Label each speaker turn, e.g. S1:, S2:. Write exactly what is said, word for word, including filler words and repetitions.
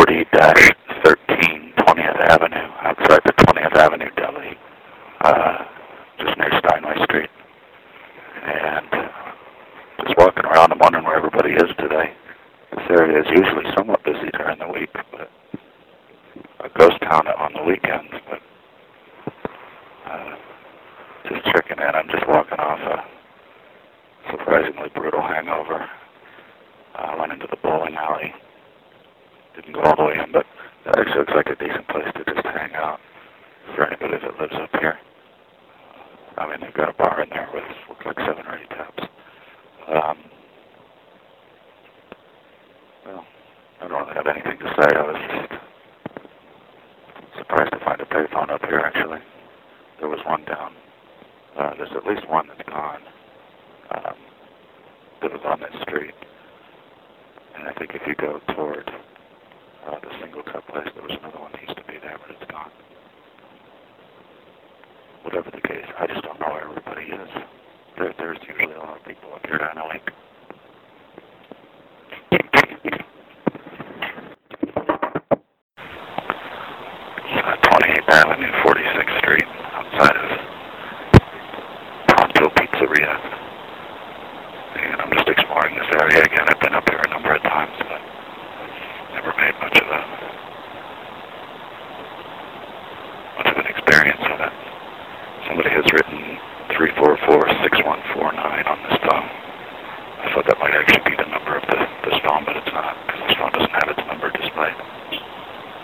S1: forty thirteen twentieth Avenue, outside the twentieth Avenue Deli, uh, just near Steinway Street. And just walking around, I'm wondering where everybody is today. This area is usually somewhat busy during the week, but a ghost town on the weekends. But uh, just checking in. I'm just walking off a surprisingly brutal hangover. I uh, went into the bowling alley. Didn't go all the way in, but it actually looks like a decent place to just hang out for anybody that lives up here. I mean, they've got a bar in there with looks like seven or eight taps. Um, well, I don't really have anything to say. I was just surprised to find a payphone up here, actually. There was one down. Uh, there's at least one that's gone. Um, that was on this street. And I think if you go toward uh, the single cup place, there was another one that used to be there, but it's gone. Whatever the case, I just don't know where everybody is. There, there's usually a lot of people up here during the week. uh, twenty-eighth Avenue, forty-sixth Street, outside of Pronto Pizzeria. And I'm just exploring this area again. I've been up here a number of times, but never made much of a much of an experience of it.